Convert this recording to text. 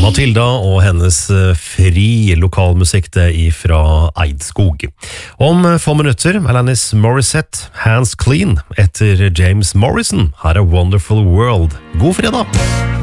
Matilda og hennes fri lokalmusikk det ifra Eidskog. Om få minutter, Alanis Morissette, Hands Clean, etter James Morrison. Her er Wonderful World. God fredag!